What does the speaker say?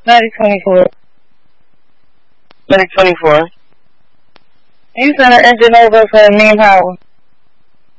Medic 24. Medic 24. You sent an engine over for a mean power.